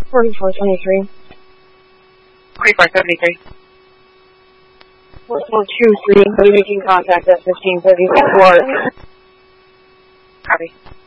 4423. 4473. 4423, making contact at 1536 Florida. Copy.